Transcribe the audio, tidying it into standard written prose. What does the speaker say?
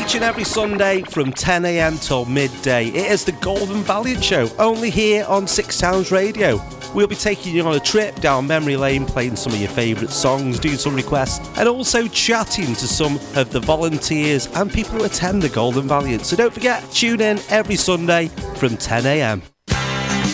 Each and every Sunday from 10am till midday, it is the Golden Valiant Show, only here on Six Sounds Radio. We'll be taking you on a trip down memory lane, playing some of your favourite songs, doing some requests, and also chatting to some of the volunteers and people who attend the Golden Valiant. So don't forget, tune in every Sunday from 10am.